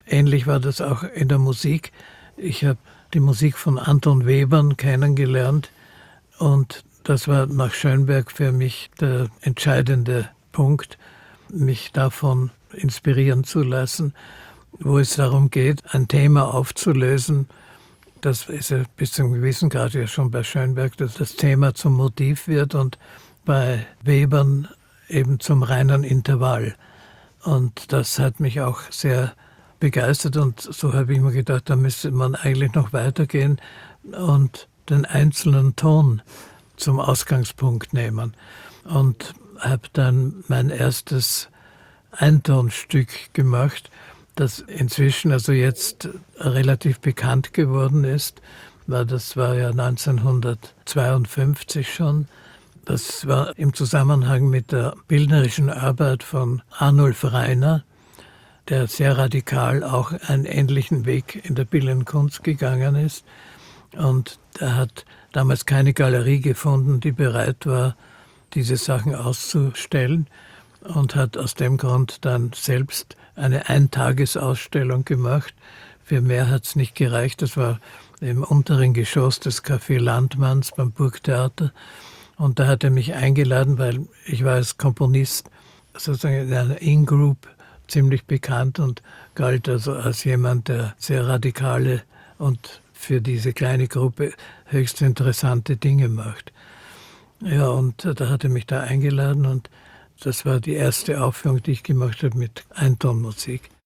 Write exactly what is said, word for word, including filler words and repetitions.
ähnlich war das auch in der Musik. Ich habe die Musik von Anton Webern kennengelernt und das war nach Schönberg für mich der entscheidende Punkt, mich davon inspirieren zu lassen, wo es darum geht, ein Thema aufzulösen. Das ist ja bis zum gewissen Grad ja schon bei Schönberg, dass das Thema zum Motiv wird und bei Webern eben zum reinen Intervall. Und das hat mich auch sehr begeistert und so habe ich mir gedacht, da müsste man eigentlich noch weitergehen und den einzelnen Ton zum Ausgangspunkt nehmen. Und habe dann mein erstes Eintonstück gemacht, das inzwischen also jetzt relativ bekannt geworden ist, weil das war ja neunzehnhundertzweiundfünfzig schon. Das war im Zusammenhang mit der bildnerischen Arbeit von Arnulf Rainer, der sehr radikal auch einen ähnlichen Weg in der bildenden Kunst gegangen ist. Und er hat damals keine Galerie gefunden, die bereit war, diese Sachen auszustellen und hat aus dem Grund dann selbst eine Eintagesausstellung gemacht. Für mehr hat es nicht gereicht. Das war im unteren Geschoss des Café Landmanns beim Burgtheater. Und da hat er mich eingeladen, weil ich war als Komponist sozusagen in einer In-Group ziemlich bekannt und galt also als jemand, der sehr radikale und für diese kleine Gruppe höchst interessante Dinge macht. Ja, und da hat er mich da eingeladen und das war die erste Aufführung, die ich gemacht habe mit Eintonmusik.